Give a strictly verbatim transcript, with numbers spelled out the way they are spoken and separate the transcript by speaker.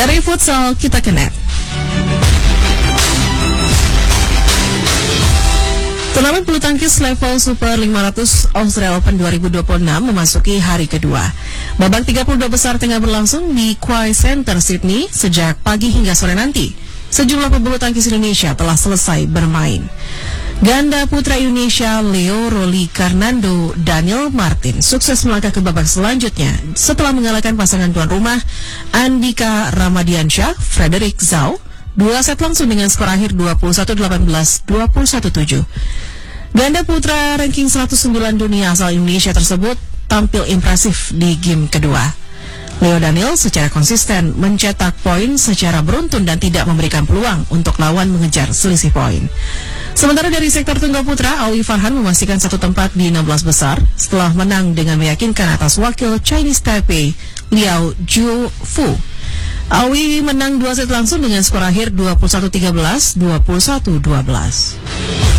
Speaker 1: Dari futsal kita ke net. Turnamen bulu tangkis level Super lima ratus Australia Open dua ribu dua puluh enam memasuki hari kedua. Babak tiga puluh dua besar tengah berlangsung di Quay Center Sydney sejak pagi hingga sore nanti. Sejumlah pebulu tangkis Indonesia telah selesai bermain. Ganda putra Indonesia Leo Roli Karnando Daniel Martin sukses melangkah ke babak selanjutnya setelah mengalahkan pasangan tuan rumah Andika Ramadiansyah Frederick Zhao dua set langsung dengan skor akhir dua puluh satu delapan belas, dua puluh satu tujuh. Ganda putra ranking seratus sembilan dunia asal Indonesia tersebut tampil impresif di game kedua. Leo Daniel secara konsisten mencetak poin secara beruntun dan tidak memberikan peluang untuk lawan mengejar selisih poin. Sementara dari sektor tunggal putra, Awi Farhan memastikan satu tempat di enam belas besar setelah menang dengan meyakinkan atas wakil Chinese Taipei Liao Jufu. Awi menang dua set langsung dengan skor akhir dua puluh satu tiga belas, dua puluh satu dua belas.